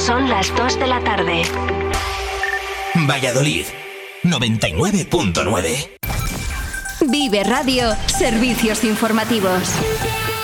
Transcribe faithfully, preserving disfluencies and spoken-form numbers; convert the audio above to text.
Son las dos de la tarde. Valladolid, noventa y nueve punto nueve. Vive Radio, servicios informativos.